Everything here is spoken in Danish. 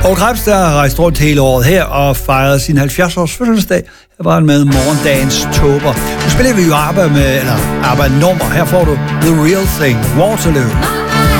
Og Krebs, der har rejst rundt hele året her og fejret sin 70-års fødselsdag. Her var han med morgendagens tåber. Nu spiller vi jo arbejde nummer. Her får du The Real Thing, Waterloo.